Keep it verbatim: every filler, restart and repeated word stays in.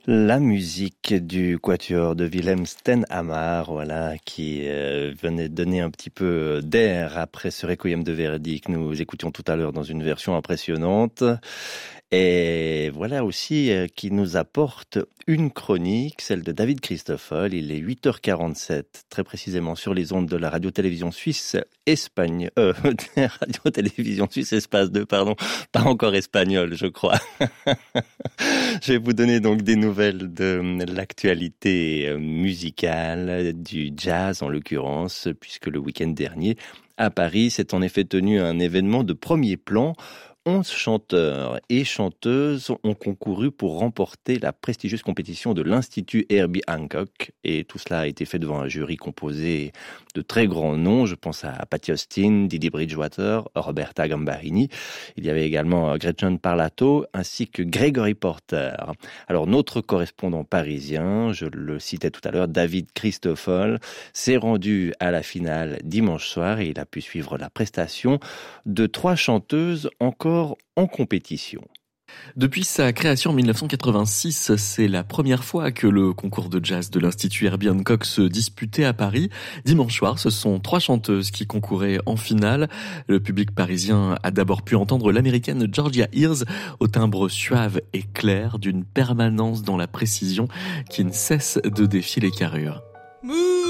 La musique du quatuor de Willem Stenhammar, voilà, qui euh, venait donner un petit peu d'air après ce Requiem de Verdi que nous écoutions tout à l'heure dans une version impressionnante. Et voilà aussi euh, qui nous apporte une chronique, celle de David Christoffel. Il est huit heures quarante-sept, très précisément sur les ondes de la radio-télévision suisse Espagne, euh, radio-télévision suisse espace deux, pardon, pas encore espagnol, je crois. Je vais vous donner donc des nouvelles de l'actualité musicale, du jazz en l'occurrence, puisque le week-end dernier, à Paris, s'est en effet tenu un événement de premier plan. Onze chanteurs et chanteuses ont concouru pour remporter la prestigieuse compétition de l'Institut Herbie Hancock. Et tout cela a été fait devant un jury composé de très grands noms. Je pense à Patti Austin, Didi Bridgewater, Roberta Gambarini. Il y avait également Gretchen Parlato ainsi que Gregory Porter. Alors notre correspondant parisien, je le citais tout à l'heure, David Christoffel, s'est rendu à la finale dimanche soir et il a pu suivre la prestation de trois chanteuses encore en compétition. Depuis sa création en dix-neuf cent quatre-vingt-six, c'est la première fois que le concours de jazz de l'Institut Herbie Hancock se disputait à Paris. Dimanche soir, ce sont trois chanteuses qui concouraient en finale. Le public parisien a d'abord pu entendre l'américaine Georgia Ears au timbre suave et clair, d'une permanence dans la précision qui ne cesse de défier les carrures. Move